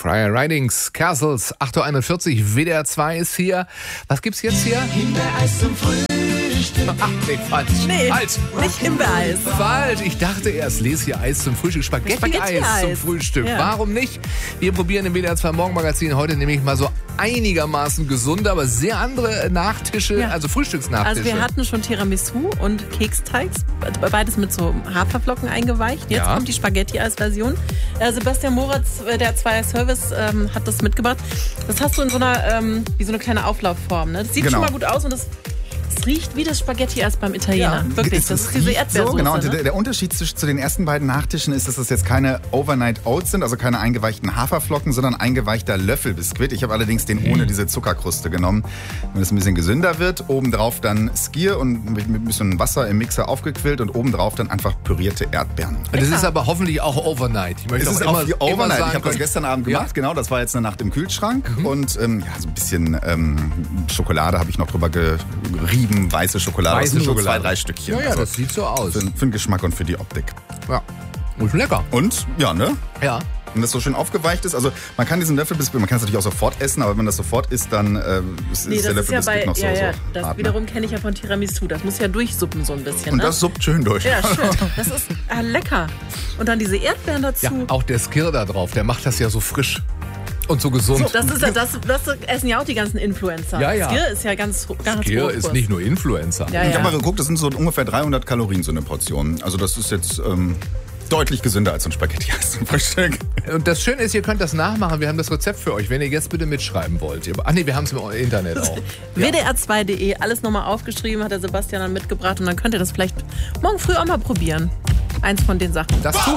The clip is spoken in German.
Friar Ridings, Castles, 8.41 Uhr, WDR 2 ist hier. Was gibt's jetzt hier? Himbeereis zum Frühstück. Ach, nee, falsch. Nee, falsch. nicht Himbeereis. Falsch. Ich dachte erst, lese hier Eis zum Frühstück, Spaghetti-Eis zum Frühstück. Ja. Warum nicht? Wir probieren im WDR 2 Morgenmagazin heute nämlich mal so einigermaßen gesunde, aber sehr andere Nachtische, Ja. also Frühstücksnachtische. Also wir hatten schon Tiramisu und Keksteigs, beides mit so Haferflocken eingeweicht. Jetzt kommt die Spaghetti-Eis-Version. Sebastian Moritz, der 2 Service, hat das mitgebracht. Das hast du in so einer, wie so eine kleine Auflaufform. Ne? Das sieht schon mal gut aus und das riecht wie das Spaghetti-Eis beim Italiener. Wirklich, das ist diese Erdbeersoße. So, genau. Und ne? der Unterschied zu den ersten beiden Nachtischen ist, dass das jetzt keine Overnight Oats sind, also keine eingeweichten Haferflocken, sondern eingeweichter Löffelbiskuit. Ich habe allerdings den ohne diese Zuckerkruste genommen, damit es ein bisschen gesünder wird. Obendrauf dann Skyr und mit ein bisschen Wasser im Mixer aufgequillt und obendrauf dann einfach pürierte Erdbeeren. Das ist aber hoffentlich auch Overnight. Ich möchte Es ist auch auch die Overnight. sagen Ich habe das gestern Abend gemacht, genau. Das war jetzt eine Nacht im Kühlschrank. Und so ein bisschen Schokolade habe ich noch drüber gerieben, weiße Schokolade. Weiße Das sind so Schokolade. 2-3 Stückchen. Ja, das sieht so aus. Für den Geschmack und für die Optik. Ja, ist lecker. Und, ja, ne? Ja. Wenn das so schön aufgeweicht ist, also man kann diesen Löffelbiskuit, man kann es natürlich auch sofort essen, aber wenn man das sofort isst, dann ist Nee, der das ist ja Löffelbiskuit bei, noch so das hart. Ne? wiederum kenne ich ja von Tiramisu. Das muss ja durchsuppen so ein bisschen. Und ne? das suppt schön durch. Ja, schön. Das ist lecker. Und dann diese Erdbeeren dazu. Ja, auch der Skyr da drauf, der macht das ja so frisch und so gesund. Das essen ja auch die ganzen Influencer. Ja, ja. Skyr ist ja ganz Skyr hoch. ist nicht nur Influencer. Ja, Ich ja. habe mal geguckt, das sind so ungefähr 300 Kalorien so eine Portion. Also das ist jetzt deutlich gesünder als so ein Spaghetti-Eis zum Frühstück. Und das Schöne ist, ihr könnt das nachmachen. Wir haben das Rezept für euch, wenn ihr jetzt bitte mitschreiben wollt. Ach nee, wir haben es im Internet auch. WDR2.de, alles nochmal aufgeschrieben, hat der Sebastian dann mitgebracht und dann könnt ihr das vielleicht morgen früh auch mal probieren. Eins von den Sachen. Das tut.